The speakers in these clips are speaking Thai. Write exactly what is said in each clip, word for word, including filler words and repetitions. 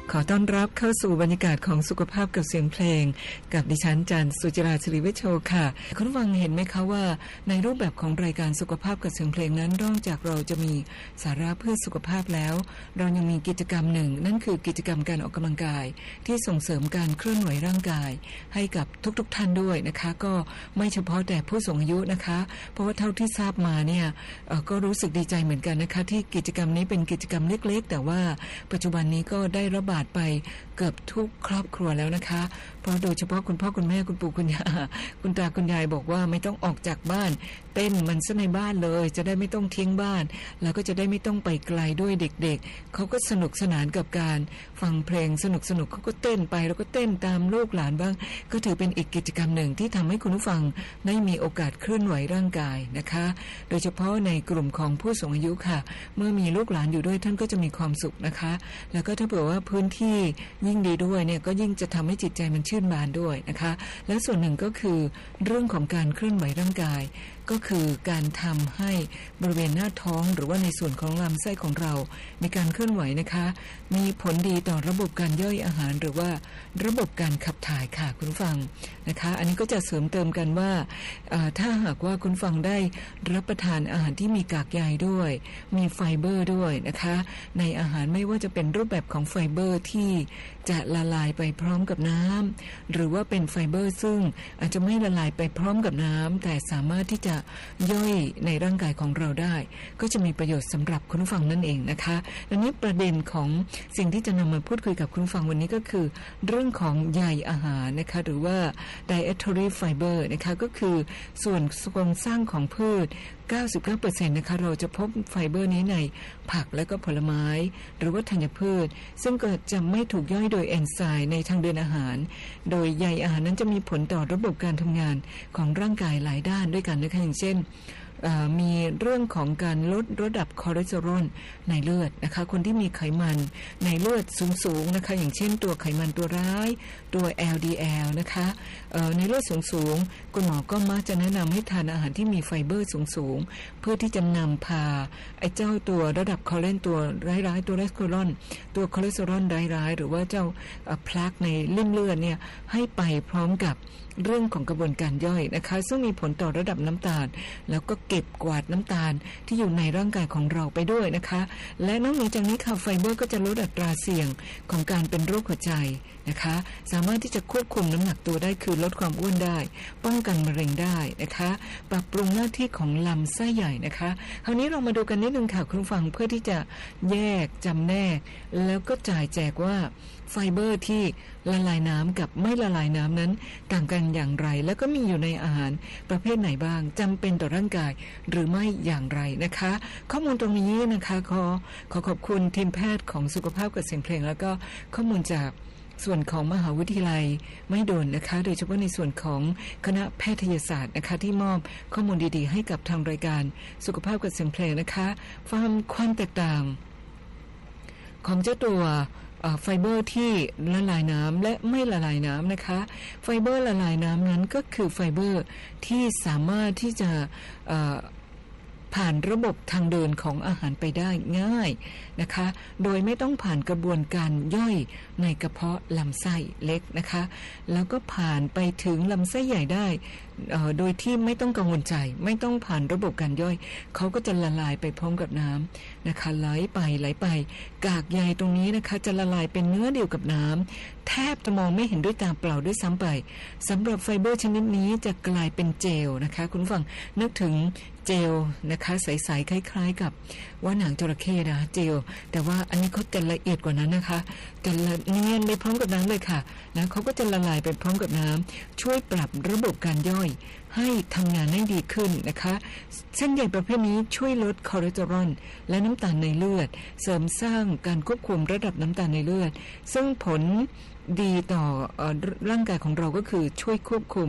ขอต้อนรับเข้าสู่บรรยากาศของสุขภาพกับเสียงเพลงกับดิฉันจันทร์สุจิราศิริวิโชค่ะคุณผู้ฟังเห็นไหมคะว่าในรูปแบบของรายการสุขภาพกับเสียงเพลงนั้นนอกจากเราจะมีสาระเพื่อสุขภาพแล้วเรายังมีกิจกรรมหนึ่งนั่นคือกิจกรรมการออกกำลังกายที่ส่งเสริมการเคลื่อนไหวร่างกายให้กับทุกๆท่านด้วยนะคะก็ไม่เฉพาะแต่ผู้สูงอายุนะคะเพราะว่าเท่าที่ทราบมาเนี่ยก็รู้สึกดีใจเหมือนกันนะคะที่กิจกรรมนี้เป็นกิจกรรมเล็กๆแต่ว่าปัจจุบันนี้ก็ได้ระบาดไปเกือบทุกครอบครัวแล้วนะคะเพราะโดยเฉพาะคุณพ่อคุณแม่คุณปู่คุณย่าคุณตาคุณยายบอกว่าไม่ต้องออกจากบ้านเต้นมันซะในบ้านเลยจะได้ไม่ต้องทิ้งบ้านแล้วก็จะได้ไม่ต้องไปไกลด้วยเด็กๆเขาก็สนุกสนานกับการฟังเพลงสนุกสนุกเขาก็เต้นไปแล้วก็เต้นตามลูกหลานบ้างก็ถือเป็นอีกกิจกรรมหนึ่งที่ทำให้คุณผู้ฟังได้มีโอกาสเคลื่อนไหวร่างกายนะคะโดยเฉพาะในกลุ่มของผู้สูงอายุค่ะเมื่อมีลูกหลานอยู่ด้วยท่านก็จะมีความสุขนะคะแล้วก็ถ้าเผื่อว่าพื้นที่ยิ่งดีด้วยเนี่ยก็ยิ่งจะทำให้จิตใจมันชื่นบานด้วยนะคะและส่วนหนึ่งก็คือเรื่องของการเคลื่อนไหวร่างกายก็คือการทำให้บริเวณหน้าท้องหรือว่าในส่วนของลำไส้ของเรามีการเคลื่อนไหวนะคะมีผลดีต่อระบบการย่อยอาหารหรือว่าระบบการขับถ่ายค่ะคุณฟังนะคะอันนี้ก็จะเสริมเติมกันว่าถ้าหากว่าคุณฟังได้รับประทานอาหารที่มีกากใยด้วยมีไฟเบอร์ด้วยนะคะในอาหารไม่ว่าจะเป็นรูปแบบของไฟเบอร์ที่จะละลายไปพร้อมกับน้ำหรือว่าเป็นไฟเบอร์ซึ่งอาจจะไม่ละลายไปพร้อมกับน้ำแต่สามารถที่จะย่อยในร่างกายของเราได้ก็จะมีประโยชน์สำหรับคุณผู้ฟังนั่นเองนะคะดังนี้ประเด็นของสิ่งที่จะนำมาพูดคุยกับคุณผู้ฟังวันนี้ก็คือเรื่องของใยอาหารนะคะหรือว่า dietary fiber นะคะก็คือส่วนโครงสร้างของพืช เก้าสิบเก้าเปอร์เซ็นต์ นะคะเราจะพบไฟเบอร์นี้ในผักและก็ผลไม้หรือว่าธัญพืชซึ่งก็จะไม่ถูกย่อยโดยเอนไซม์ในทางเดินอาหารโดยใยอาหารนั้นจะมีผลต่อระบบการทำงานของร่างกายหลายด้านด้วยกันนะคะอย่างเช่นมีเรื่องของการลดระดับคอเลสเตอรอลในเลือดนะคะคนที่มีไขมันในเลือดสูงๆนะคะอย่างเช่นตัวไขมันตัวร้ายตัว แอล ดี แอล นะคะในเลือดสูงๆคุณหมอก็มักจะแนะนำให้ทานอาหารที่มีไฟเบอร์สูงๆเพื่อที่จะนำพาไอ้เจ้าตัวระดับคอเลสเตอรอลตัวร้ายๆตัวคอเลสเตอรอลตัวคอเลสเตอรอลร้ายๆหรือว่าเจ้าพลักในริ่มเลือดเนี่ยให้ไปพร้อมกับเรื่องของกระบวนการย่อยนะคะซึ่งมีผลต่อระดับน้ำตาลแล้วก็เก็บกวาดน้ำตาลที่อยู่ในร่างกายของเราไปด้วยนะคะและนอกจากนี้ค่ะไฟเบอร์ก็จะลดอัตราเสี่ยงของการเป็นโรคหัวใจนะคะสามารถที่จะควบคุมน้ำหนักตัวได้คือลดความอ้วนได้ป้องกันมะเร็งได้นะคะปรับปรุงหน้าที่ของลำไส้ใหญ่นะคะคราวนี้เรามาดูกันนิดนึงค่ะคุณผู้ฟังเพื่อที่จะแยกจำแนกแล้วก็จ่ายแจกว่าไฟเบอร์ที่ละลายน้ำกับไม่ละลายน้ำนั้นต่างกันอย่างไรแล้วก็มีอยู่ในอาหารประเภทไหนบ้างจำเป็นต่อร่างกายหรือไม่อย่างไรนะคะข้อมูลตรงนี้นะคะขอขอขอบคุณทีมแพทย์ของสุขภาพกับเสียงเพลงแล้วก็ข้อมูลจากส่วนของมหาวิทยาลัยไม่โดนนะคะโดยเฉพาะในส่วนของคณะแพทยศาสตร์นะคะที่มอบข้อมูลดีๆให้กับทางรายการสุขภาพกับเสียงเพลงนะคะความความแตกต่างของเจ้าตัวไฟเบอร์ที่ละลายน้ำและไม่ละลายน้ำนะคะไฟเบอร์ละลายน้ำนั้นก็คือไฟเบอร์ที่สามารถที่จะผ่านระบบทางเดินของอาหารไปได้ง่ายนะคะโดยไม่ต้องผ่านกระบวนการย่อยในกระเพาะลำไส้เล็กนะคะแล้วก็ผ่านไปถึงลำไส้ใหญ่ได้โดยที่ไม่ต้องกังวลใจไม่ต้องผ่านระบบการย่อยเขาก็จะละลายไปพร้อมกับน้ำนะคะไหลไปไหลไปกากใยตรงนี้นะคะจะละลายเป็นเนื้อเดียวกับน้ำแทบจะมองไม่เห็นด้วยตาเปล่าด้วยซ้ำไปสำหรับไฟเบอร์ชนิดนี้จะกลายเป็นเจลนะคะคุณฟังนึกถึงเจลนะคะใสๆคล้ายๆกับว่าหนังจระเข้นะเจลแต่ว่าอันนี้เขาจะละเอียดกว่านั้นนะคะจะละเนียนไปพร้อมกับน้ำเลยค่ะแล้วเขาก็จะละลายไปพร้อมกับน้ำช่วยปรับระบบการย่อยให้ทำงานได้ดีขึ้นนะคะเส้นใยประเภทนี้ช่วยลดคอเลสเตอรอลและน้ำตาลในเลือดเสริมสร้างการควบคุมระดับน้ำตาลในเลือดซึ่งผลดีต่อร่างกายของเราก็คือช่วยควบคุม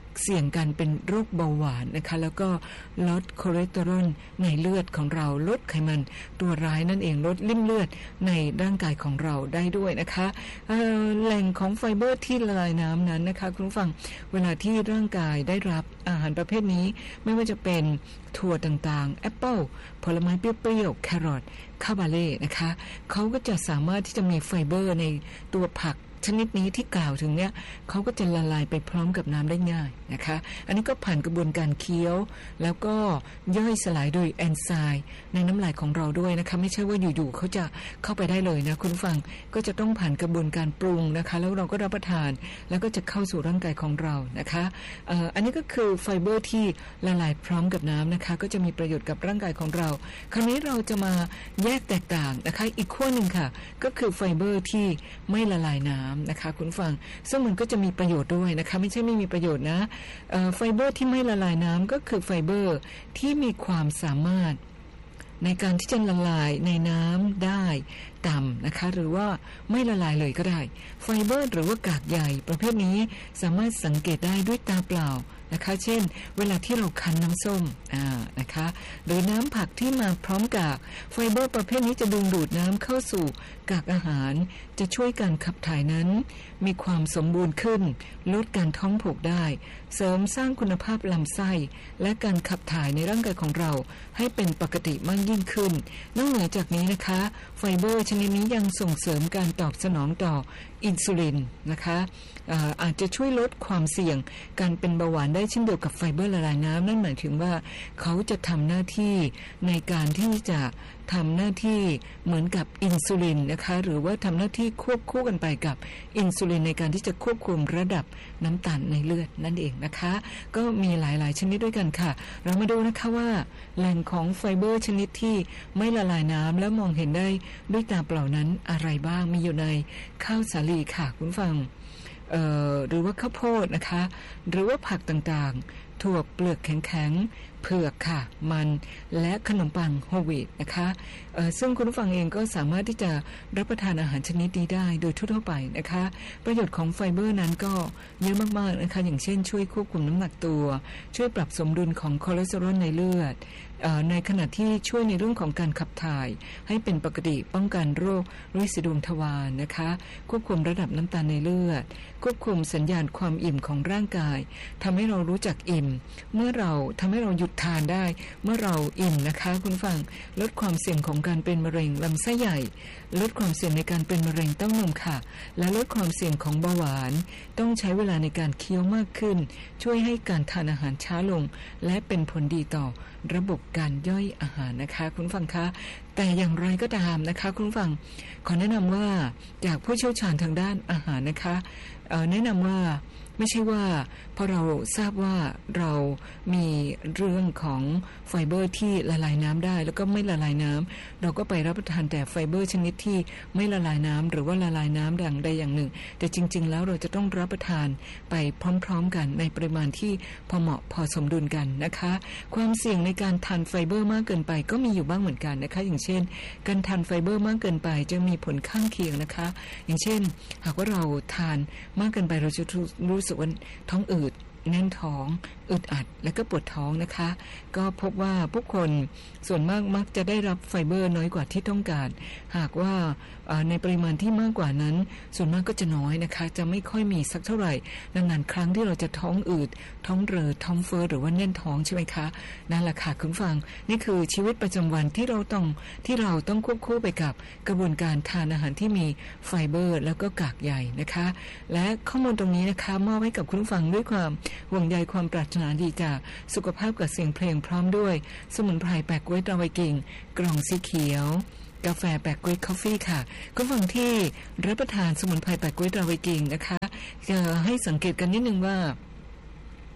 เสี่ยงกันเป็นโรคเบาหวานนะคะแล้วก็ลดคอเลสเตอรอลในเลือดของเราลดไขมันตัวร้ายนั่นเองลดลิ่มเลือดในร่างกายของเราได้ด้วยนะคะเอ่อแหล่งของไฟเบอร์ที่ละลายน้ำนั้นนะคะคุณผู้ฟังเวลาที่ร่างกายได้รับอาหารประเภทนี้ไม่ว่าจะเป็นถั่วต่างๆแอปเปิลผลไม้เปรี้ยวๆแครอทคาบาเล่นะคะเขาก็จะสามารถที่จะมีไฟเบอร์ในตัวผักชนิดนี้ที่กล่าวถึงเนี่ยเขาก็จะละลายไปพร้อมกับน้ำได้ง่ายนะคะอันนี้ก็ผ่านกระบวนการเคี้ยวแล้วก็ย่อยสลายโดยแอนไซม์ในน้ำลายของเราด้วยนะคะไม่ใช่ว่าอยู่ๆเขาจะเข้าไปได้เลยนะคุณฟังก็จะต้องผ่านกระบวนการปรุงนะคะแล้วเราก็รับประทานแล้วก็จะเข้าสู่ร่างกายของเรานะคะเอ่ออันนี้ก็คือไฟเบอร์ที่ละลายพร้อมกับน้ำนะคะก็จะมีประโยชน์กับร่างกายของเราคราวนี้เราจะมาแยกแตกต่างนะคะอีกขั้วหนึ่งค่ะก็คือไฟเบอร์ที่ไม่ละลายน้ำนะคะคุณฟังซึ่งมันก็จะมีประโยชน์ด้วยนะคะไม่ใช่ไม่มีประโยชน์นะไฟเบอร์ที่ไม่ละลายน้ำก็คือไฟเบอร์ที่มีความสามารถในการที่จะละลายในน้ำได้ต่ำนะคะหรือว่าไม่ละลายเลยก็ได้ไฟเบอร์หรือว่ากากใยประเภทนี้สามารถสังเกตได้ด้วยตาเปล่านะคะเช่นเวลาที่เราคั้นน้ำส้มอ่านะคะหรือน้ำผักที่มาพร้อมกากไฟเบอร์ประเภทนี้จะดึงดูดน้ำเข้าสู่กากอาหารจะช่วยการขับถ่ายนั้นมีความสมบูรณ์ขึ้นลดการท้องผูกได้เสริมสร้างคุณภาพลำไส้และการขับถ่ายในร่างกายของเราให้เป็นปกติมากยิ่งขึ้นนอกเหนือจากนี้นะคะไฟเบอร์ชนิดนี้ยังส่งเสริมการตอบสนองต่ออินซูลินนะคะอาอาจจะช่วยลดความเสี่ยงการเป็นเบาหวานได้เช่นเดียวกับไฟเบอร์ละลายน้ำนั่นหมายถึงว่าเขาจะทำหน้าที่ในการที่จะทำหน้าที่เหมือนกับอินซูลินนะคะหรือว่าทำหน้าที่ควบคู่กันไปกับอินซูลินในการที่จะควบคุมระดับน้ำตาลในเลือดนั่นเองนะคะก็มีหลายๆชนิดด้วยกันค่ะเรามาดูนะคะว่าแหล่งของไฟเบอร์ชนิดที่ไม่ละลายน้ำและมองเห็นได้ด้วยตาเปล่านั้นอะไรบ้างมีอยู่ในข้าวสาลีค่ะคุณฟังหรือว่าข้าวโพดนะคะหรือว่าผักต่างๆถั่วเปลือกแข็งๆเผือกค่ะมันและขนมปังโฮลวีตนะคะซึ่งคุณผู้ฟังเองก็สามารถที่จะรับประทานอาหารชนิดนี้ได้โดยทั่วๆไปนะคะประโยชน์ของไฟเบอร์นั้นก็เยอะมากๆนะคะอย่างเช่นช่วยควบคุมน้ำหนักตัวช่วยปรับสมดุลของคอเลสเตอรอลในเลือดในขณะที่ช่วยในเรื่องของการขับถ่ายให้เป็นปกติป้องกันโรคริดสีดวงทวารนะคะควบคุมระดับน้ำตาลในเลือดควบคุมสัญญาณความอิ่มของร่างกายทำให้เรารู้จักอิ่มเมื่อเราทำให้เราหยุดทานได้เมื่อเราอิ่มนะคะคุณฟังลดความเสี่ยงของการเป็นมะเร็งลำไส้ใหญ่ลดความเสี่ยงในการเป็นมะเร็งเต้านมค่ะและลดความเสี่ยงของเบาหวานต้องใช้เวลาในการเคี้ยวมากขึ้นช่วยให้การทานอาหารช้าลงและเป็นผลดีต่อระบบการย่อยอาหารนะคะคุณฟังคะแต่อย่างไรก็ตามนะคะคุณฟังขอแนะนำว่าจากผู้เชี่ยวชาญทางด้านอาหารนะคะเอ่อแนะนำว่าไม่ใช่ว่าพอเราทราบว่าเรามีเรื่องของไฟเบอร์ที่ละลายน้ำได้แล้วก็ไม่ละลายน้ำเราก็ไปรับประทานแต่ไฟเบอร์ชนิดที่ไม่ละลายน้ำหรือว่าละลายน้ำอย่างใดอย่างหนึ่งแต่จริงๆแล้วเราจะต้องรับประทานไปพร้อมๆกันในปริมาณที่พอเหมาะพอสมดุลกันนะคะความเสี่ยงในการทานไฟเบอร์มากเกินไปก็มีอยู่บ้างเหมือนกันนะคะอย่างเช่นการทานไฟเบอร์มากเกินไปจะมีผลข้างเคียงนะคะอย่างเช่นหากว่าเราทานมากเกินไปเราจะรู้สึกว่าท้องอืดแน่นท้องอึดอัดและก็ปวดท้องนะคะก็พบว่าผู้คนส่วนมากมักจะได้รับไฟเบอร์น้อยกว่าที่ต้องการหากว่าในปริมาณที่มากกว่านั้นส่วนมากก็จะน้อยนะคะจะไม่ค่อยมีสักเท่าไหร่นานๆครั้งที่เราจะท้องอืดท้องเร่อท้องเฟ้อหรือว่าแน่นท้องใช่ไหมคะนั่นแหละค่ะคุณฟังนี่คือชีวิตประจำวันที่เราต้องที่เราต้องควบคู่ไปกับกระบวนการทานอาหารที่มีไฟเบอร์แล้วก็กากใยนะคะและข้อมูลตรงนี้นะคะมอบให้กับคุณฟังด้วยความห่วงใยความปรารถนาดีจากสุขภาพกับเสียงเพลงพร้อมด้วยสมุนไพรแปะก๊วยตราไวกิ่งกล่องสีเขียวกาแฟแปะก๊วยคอฟฟี่ค่ะก็ฟังที่รับประทานสมุนไพรแปะก๊วยตราไวกิ่งนะคะจะให้สังเกตกันนิดนึงว่า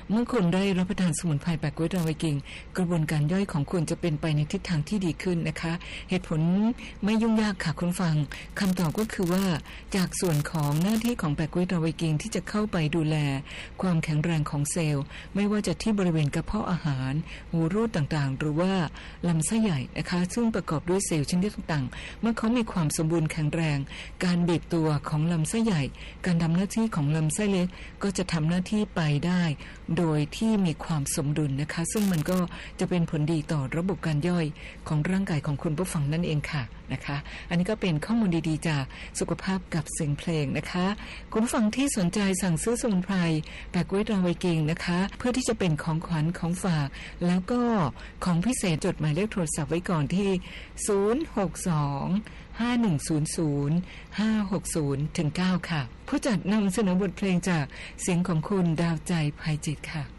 เมื่อคุณได้รับประทานสมุนไพรแปลกวิตามินกิงกระบวนการย่อยของคุณจะเป็นไปในทิศทางที่ดีขึ้นนะคะเหตุผลไม่ยุ่งยากค่ะคุณฟังคำตอบก็คือว่าจากส่วนของหน้าที่ของแปลกวิตามินกิงที่จะเข้าไปดูแลความแข็งแรงของเซลล์ไม่ว่าจะที่บริเวณกระเพาะอาหารหูรูดต่างๆหรือว่าลำไส้ใหญ่นะคะซึ่งประกอบด้วยเซลล์ชนิดต่างๆเมื่อเขามีความสมบูรณ์แข็งแรงการบีบตัวของลำไส้ใหญ่การทำหน้าที่ของลำไส้เล็กก็จะทำหน้าที่ไปได้โดยที่มีความสมดุลนะคะซึ่งมันก็จะเป็นผลดีต่อระบบการย่อยของร่างกายของคุณผู้ฟังนั่นเองค่ะนะคะอันนี้ก็เป็นข้อมูลดีๆจากสุขภาพกับเสียงเพลงนะคะคุณผู้ฟังที่สนใจสั่งซื้อสมุนไพรแปลกวิตามินกิงนะคะเพื่อที่จะเป็นของขวัญของฝากแล้วก็ของพิเศษจดหมายเลขโทรศัพท์ไว้ก่อนที่ศูนย์ หก สอง ห้า หนึ่ง ศูนย์ ศูนย์ ห้า หก ศูนย์ ถึง เก้าค่ะผู้จัดนำเสนอบทเพลงจากเสียงของคุณดาวใจภัยจิตค่ะ